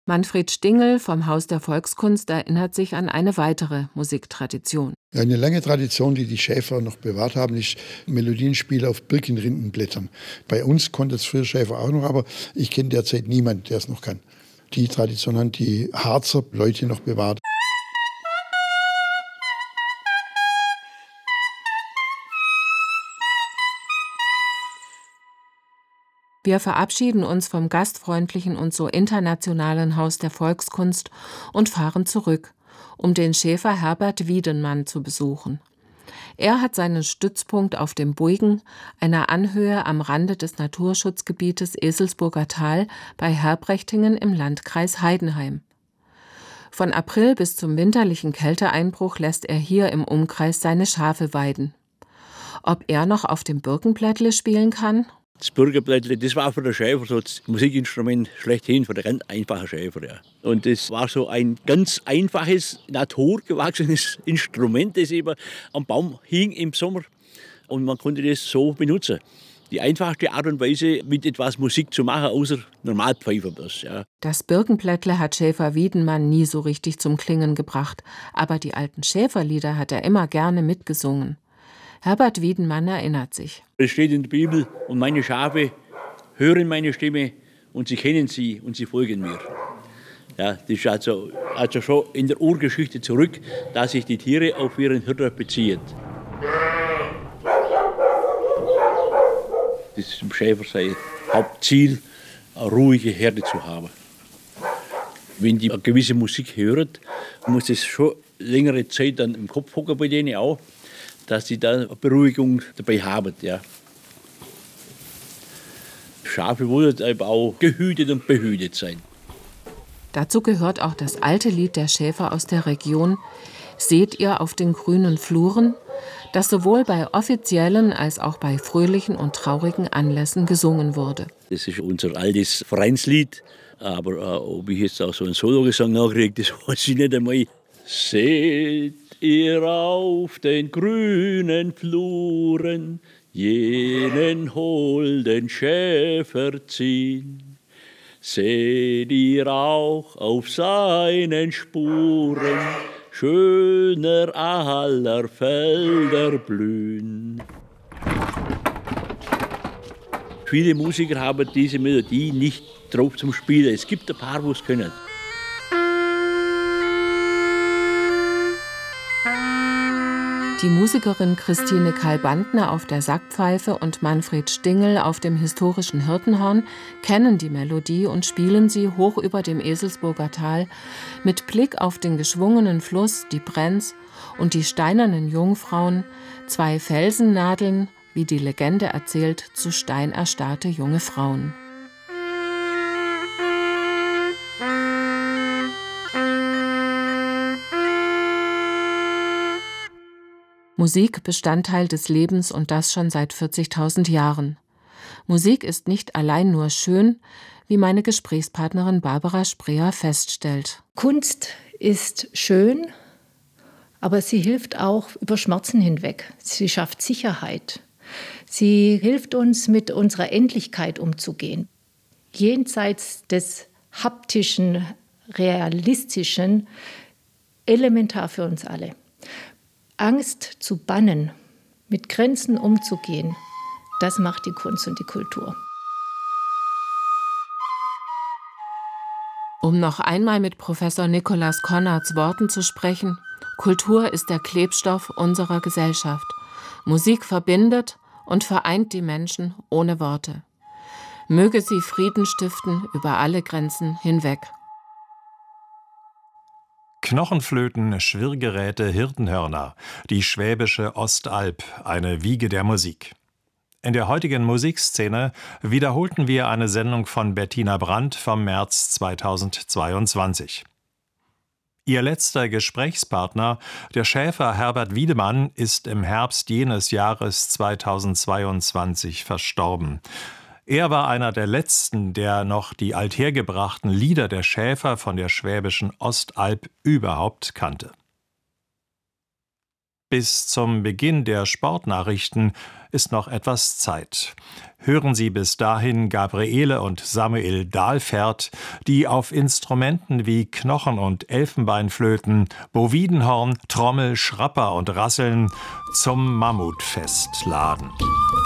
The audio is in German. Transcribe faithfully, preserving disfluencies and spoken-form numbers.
Manfred Stingel vom Haus der Volkskunst erinnert sich an eine weitere Musiktradition. Eine lange Tradition, die die Schäfer noch bewahrt haben, ist Melodienspiel auf Birkenrindenblättern. Bei uns konnte es früher Schäfer auch noch, aber ich kenne derzeit niemanden, der es noch kann. Die Tradition haben die Harzer Leute noch bewahrt. Wir verabschieden uns vom gastfreundlichen und so internationalen Haus der Volkskunst und fahren zurück, um den Schäfer Herbert Wiedenmann zu besuchen. Er hat seinen Stützpunkt auf dem Buigen, einer Anhöhe am Rande des Naturschutzgebietes Eselsburger Tal bei Herbrechtingen im Landkreis Heidenheim. Von April bis zum winterlichen Kälteeinbruch lässt er hier im Umkreis seine Schafe weiden. Ob er noch auf dem Birkenblättle spielen kann? Das Birkenblättle, das war für den Schäfer so das Musikinstrument schlechthin, für den ganz einfachen Schäfer. Ja. Und das war so ein ganz einfaches, naturgewachsenes Instrument, das eben am Baum hing im Sommer. Und man konnte das so benutzen. Die einfachste Art und Weise, mit etwas Musik zu machen, außer Normalpfeifen. Ja. Das Birkenblättle hat Schäfer Wiedenmann nie so richtig zum Klingen gebracht. Aber die alten Schäferlieder hat er immer gerne mitgesungen. Herbert Wiedenmann erinnert sich. Es steht in der Bibel, und meine Schafe hören meine Stimme und sie kennen sie und sie folgen mir. Ja, das ist also, also schon in der Urgeschichte zurück, dass sich die Tiere auf ihren Hirten beziehen. Das ist im Schäfer sein Hauptziel, eine ruhige Herde zu haben. Wenn die eine gewisse Musik hören, muss es schon längere Zeit dann im Kopf hocken bei denen auch, dass sie da eine Beruhigung dabei haben. Ja. Schafe wollen aber auch gehütet und behütet sein. Dazu gehört auch das alte Lied der Schäfer aus der Region »Seht ihr auf den grünen Fluren?«, das sowohl bei offiziellen als auch bei fröhlichen und traurigen Anlässen gesungen wurde. Das ist unser altes Vereinslied, aber äh, ob ich jetzt auch so einen Sologesang nachkriege, das weiß ich nicht einmal. Seht ihr auf den grünen Fluren jenen holden Schäfer ziehen? Seht ihr auch auf seinen Spuren schöner aller Felder blühen? Viele Musiker haben diese Melodie nicht drauf zum Spielen. Es gibt ein paar, die es können. Die Musikerin Christine Karl-Bandner auf der Sackpfeife und Manfred Stingel auf dem historischen Hirtenhorn kennen die Melodie und spielen sie hoch über dem Eselsburger Tal mit Blick auf den geschwungenen Fluss, die Brenz und die steinernen Jungfrauen, zwei Felsennadeln, wie die Legende erzählt, zu Stein erstarrte junge Frauen. Musik Bestandteil des Lebens und das schon seit vierzigtausend Jahren. Musik ist nicht allein nur schön, wie meine Gesprächspartnerin Barbara Spreer feststellt. Kunst ist schön, aber sie hilft auch über Schmerzen hinweg. Sie schafft Sicherheit. Sie hilft uns, mit unserer Endlichkeit umzugehen. Jenseits des haptischen, realistischen, elementar für uns alle. Angst zu bannen, mit Grenzen umzugehen, das macht die Kunst und die Kultur. Um noch einmal mit Professor Nikolaus Konrads Worten zu sprechen: Kultur ist der Klebstoff unserer Gesellschaft. Musik verbindet und vereint die Menschen ohne Worte. Möge sie Frieden stiften über alle Grenzen hinweg. Knochenflöten, Schwirrgeräte, Hirtenhörner, die schwäbische Ostalb, eine Wiege der Musik. In der heutigen Musikszene wiederholten wir eine Sendung von Bettina Brandt vom März zweitausendzweiundzwanzig. Ihr letzter Gesprächspartner, der Schäfer Herbert Wiedemann, ist im Herbst jenes Jahres zweitausendzweiundzwanzig verstorben. Er war einer der letzten, der noch die althergebrachten Lieder der Schäfer von der schwäbischen Ostalb überhaupt kannte. Bis zum Beginn der Sportnachrichten ist noch etwas Zeit. Hören Sie bis dahin Gabriele und Samuel Dahlfert, die auf Instrumenten wie Knochen- und Elfenbeinflöten, Bovidenhorn, Trommel, Schrapper und Rasseln zum Mammutfest laden.